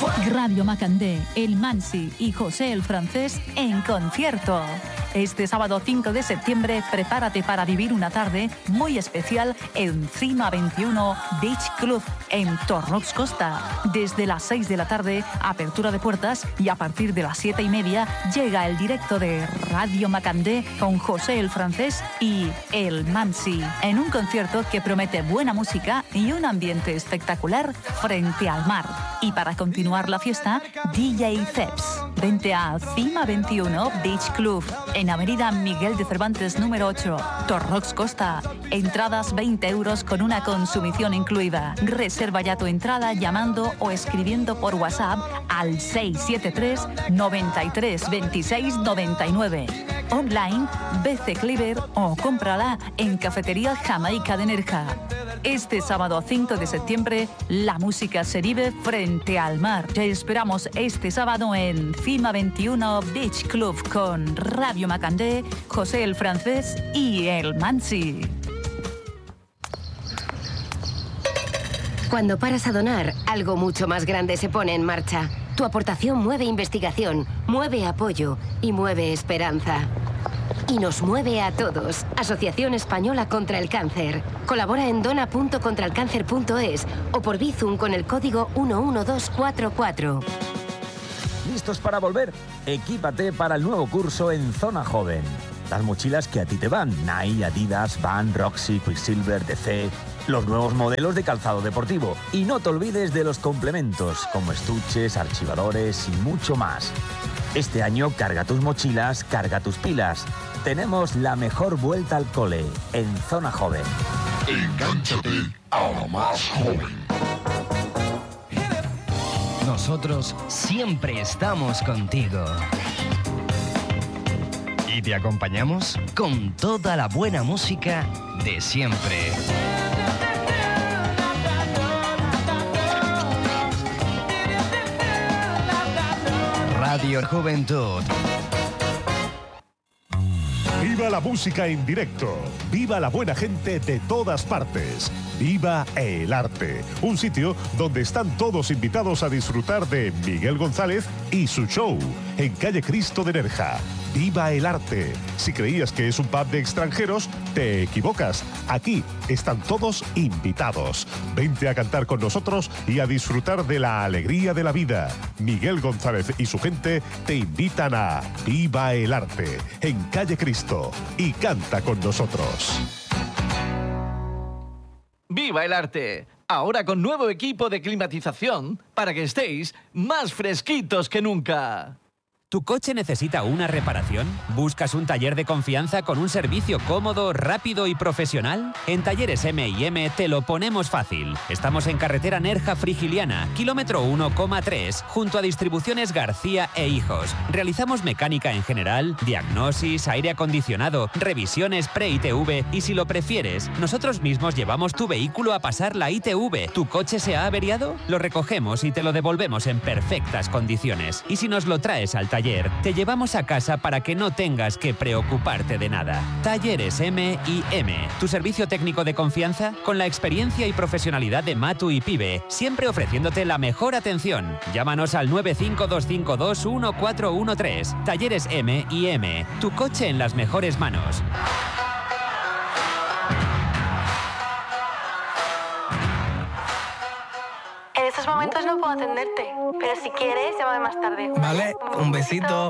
Radio Macandé, El Mansi y José el Francés en concierto. Este sábado 5 de septiembre, prepárate para vivir una tarde muy especial en Cima 21 Beach Club en Torrox Costa. Desde las 6 de la tarde, apertura de puertas, y a partir de las 7:30 llega el directo de Radio Macandé con José el Francés y El Mansi, en un concierto que promete buena música y un ambiente espectacular frente al mar. Y para continuar la fiesta, DJ Ceps. Vente a Cima 21 Beach Club en Avenida Miguel de Cervantes número 8, Torrox Costa. Entradas 20 euros con una consumición incluida. Reserva ya tu entrada llamando o escribiendo por WhatsApp al 673 93 26 99. Online, BC Cleaver o cómprala en Cafetería Jamaica de Nerja. Este sábado 5 de septiembre, la música se vive frente al mar. Te esperamos este sábado en Cima 21 Beach Club con Radio Macandé, José el Francés y El Mansi. Cuando paras a donar, algo mucho más grande se pone en marcha. Tu aportación mueve investigación, mueve apoyo y mueve esperanza. Y nos mueve a todos. Asociación Española contra el Cáncer. Colabora en dona.contraelcáncer.es o por Bizum con el código 11244. ¿Listos para volver? Equípate para el nuevo curso en Zona Joven. Las mochilas que a ti te van: Nike, Adidas, Vans, Roxy, Quicksilver, DC... los nuevos modelos de calzado deportivo. Y no te olvides de los complementos, como estuches, archivadores y mucho más. Este año carga tus mochilas, carga tus pilas. Tenemos la mejor vuelta al cole en Zona Joven. Engánchate a lo más joven. Nosotros siempre estamos contigo. Y te acompañamos con toda la buena música de siempre. Radio Juventud. ¡Viva la música en directo! ¡Viva la buena gente de todas partes! ¡Viva el arte! Un sitio donde están todos invitados a disfrutar de Miguel González y su show en Calle Cristo de Nerja. ¡Viva el arte! Si creías que es un pub de extranjeros, te equivocas. Aquí están todos invitados. Vente a cantar con nosotros y a disfrutar de la alegría de la vida. Miguel González y su gente te invitan a Viva el arte en Calle Cristo y canta con nosotros. ¡Viva el arte! Ahora con nuevo equipo de climatización para que estéis más fresquitos que nunca. ¿Tu coche necesita una reparación? ¿Buscas un taller de confianza con un servicio cómodo, rápido y profesional? En Talleres M&M te lo ponemos fácil. Estamos en carretera Nerja-Frigiliana, kilómetro 1,3, junto a Distribuciones García e Hijos. Realizamos mecánica en general, diagnosis, aire acondicionado, revisiones pre-ITV y, si lo prefieres, nosotros mismos llevamos tu vehículo a pasar la ITV. ¿Tu coche se ha averiado? Lo recogemos y te lo devolvemos en perfectas condiciones. Y si nos lo traes al taller, te llevamos a casa para que no tengas que preocuparte de nada. Talleres M&M, tu servicio técnico de confianza con la experiencia y profesionalidad de Matu y Pibe, siempre ofreciéndote la mejor atención. Llámanos al 952521413. Talleres M&M, tu coche en las mejores manos. En estos momentos no puedo atenderte, pero si quieres, llámame más tarde. Vale, un besito.